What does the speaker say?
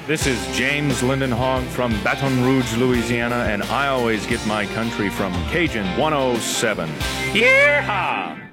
This is James Lindenhog from Baton Rouge, Louisiana, and I always get my country from Cajun 107. Yeehaw!